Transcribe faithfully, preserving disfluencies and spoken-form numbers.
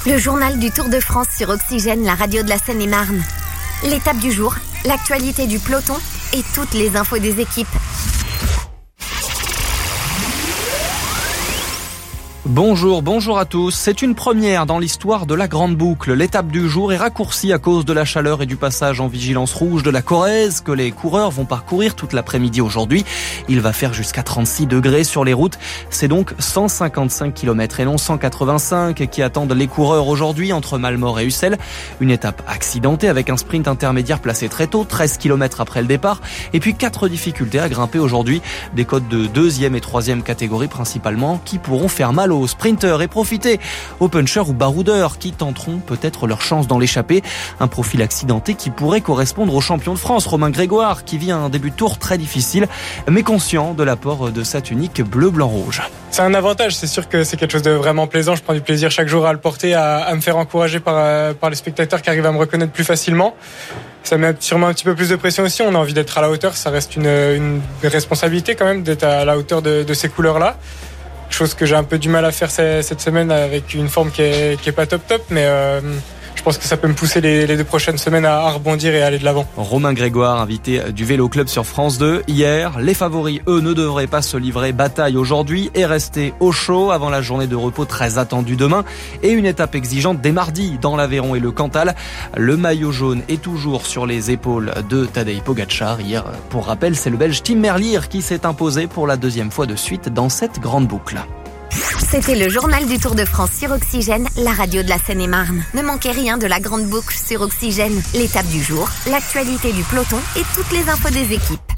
Le journal du Tour de France sur Oxygène, la radio de la Seine-et-Marne. L'étape du jour, l'actualité du peloton et toutes les infos des équipes. Bonjour, bonjour à tous. C'est une première dans l'histoire de la Grande Boucle. L'étape du jour est raccourcie à cause de la chaleur et du passage en vigilance rouge de la Corrèze que les coureurs vont parcourir toute l'après-midi aujourd'hui. Il va faire jusqu'à trente-six degrés sur les routes. C'est donc cent cinquante-cinq kilomètres et non cent quatre-vingt-cinq qui attendent les coureurs aujourd'hui entre Malmort et Ussel. Une étape accidentée avec un sprint intermédiaire placé très tôt, treize kilomètres après le départ. Et puis quatre difficultés à grimper aujourd'hui. Des côtes de deuxième et troisième catégorie principalement qui pourront faire mal aux sprinteurs et profiter aux punchers ou baroudeurs qui tenteront peut-être leur chance dans l'échappée. Un profil accidenté qui pourrait correspondre au champion de France, Romain Grégoire, qui vit un début de tour très difficile, mais conscient de l'apport de sa tunique bleu-blanc-rouge. C'est un avantage, c'est sûr que c'est quelque chose de vraiment plaisant. Je prends du plaisir chaque jour à le porter, à, à me faire encourager par, euh, par les spectateurs qui arrivent à me reconnaître plus facilement. Ça met sûrement un petit peu plus de pression aussi. On a envie d'être à la hauteur. Ça reste une, une responsabilité quand même d'être à la hauteur de, de ces couleurs-là. Chose que j'ai un peu du mal à faire cette semaine avec une forme qui est, qui est pas top top, mais euh, je pense que ça peut me pousser les, les deux prochaines semaines à, à rebondir et à aller de l'avant. Romain Grégoire, invité du Vélo Club sur France deux hier. Les favoris, eux, ne devraient pas se livrer bataille aujourd'hui et rester au chaud avant la journée de repos très attendue demain et une étape exigeante dès mardi dans l'Aveyron et le Cantal. Le maillot jaune est toujours sur les épaules de Tadej Pogačar. Hier, pour rappel, c'est le Belge Tim Merlier qui s'est imposé pour la deuxième fois de suite dans cette grande boucle. C'était le journal du Tour de France sur Oxygène, la radio de la Seine-et-Marne. Ne manquez rien de la grande boucle sur Oxygène, l'étape du jour, l'actualité du peloton et toutes les infos des équipes.